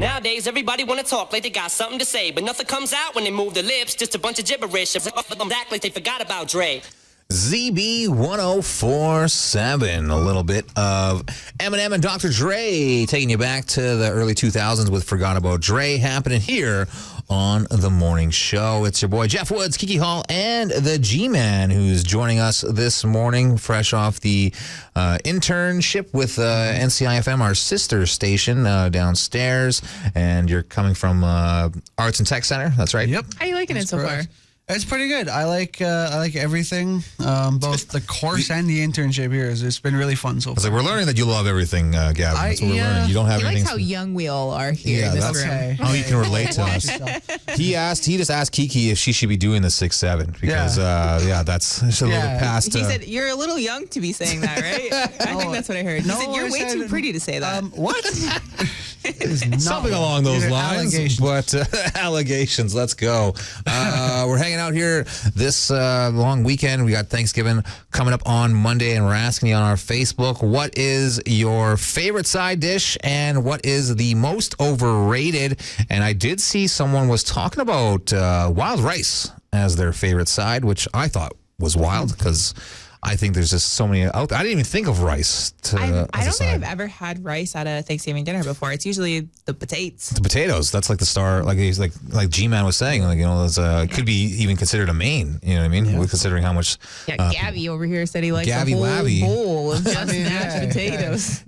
Nowadays, everybody wanna talk like they got something to say, but nothing comes out when they move their lips, just a bunch of gibberish. Act like they forgot about Dre. ZB 1047, a little bit of Eminem and Dr. Dre taking you back to the early 2000s with Forgot About Dre happening here on the morning show. It's your boy Jeff Woods, Kiki Hall, and the G-Man who's joining us this morning fresh off the internship with NCIFM, our sister station downstairs, and you're coming from Arts and Tech Center, that's right? Yep. How are you liking it so far? It's pretty good. I like everything, both the course and the internship here. It's been really fun so far. Like we're learning that you love everything, Gavin. That's what we're learning. You don't have He anything. likes how young we all are here in this room. Okay. How you can relate to us. He just asked Kiki if she should be doing the 6'7" because that's a little bit past. He said you're a little young to be saying that, right? I think that's what I heard. He said you're way too pretty to say that. What? Something along those lines, allegations. but allegations. Let's go. We're hanging out here this long weekend. We got Thanksgiving coming up on Monday, and we're asking you on our Facebook, what is your favorite side dish and what is the most overrated? And I did see someone was talking about wild rice as their favorite side, which I thought was wild because I think there's just so many out there. I didn't even think of rice. I don't think I've ever had rice at a Thanksgiving dinner before. It's usually the potatoes. The potatoes. That's like the star. Like he's like G-Man was saying. Like could be even considered a main. You know what I mean? Yeah. Considering how much. Yeah, Gabby over here said he likes a whole bowl of just mashed potatoes.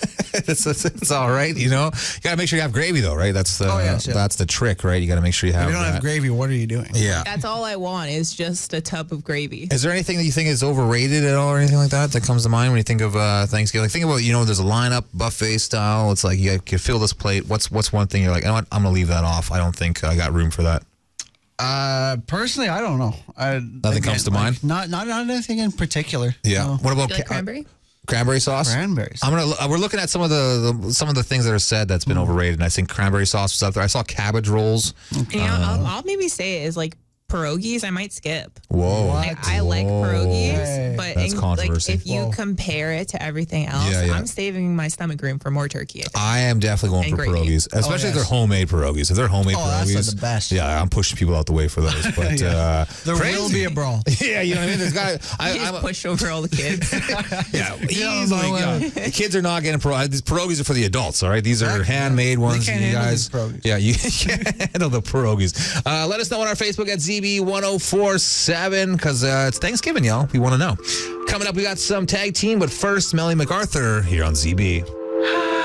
It's all right, you know. You gotta make sure you have gravy though, right? That's that's the trick, right? You gotta make sure you have. If you don't have gravy, what are you doing? Yeah, that's all I want is just a tub of gravy. Is there anything that you think is overrated at all, or anything like that comes to mind when you think of Thanksgiving? Like think about there's a lineup buffet style. It's like you can fill this plate. What's one thing you're like, you know what? I'm gonna leave that off. I don't think I got room for that. Personally, I don't know. Nothing comes to mind. Not anything in particular. Yeah. No. What about cranberry? Cranberry sauce? Cranberries. We're looking at some of the things that are said that's been overrated, and I think cranberry sauce was up there. I saw cabbage rolls. Okay. I'll maybe say it is like pierogies. I might skip. Whoa. I like pierogies, but if you compare it to everything else, I'm saving my stomach room for more turkey. I am definitely going for pierogies, especially if they're homemade pierogies. If they're homemade pierogies, that's the best. Yeah, I'm pushing people out the way for those. But there will be a brawl. Yeah, you know what I mean. There's got. I'm push over all the kids. easily. The kids are not getting pierogies. These pierogies are for the adults. All right, these are handmade ones. They can't you guys, yeah, you can't handle the pierogies. Let us know on our Facebook at ZB1047 because it's Thanksgiving, y'all. We want to know. Coming up, we got some tag team, but first, Melly MacArthur here on ZB.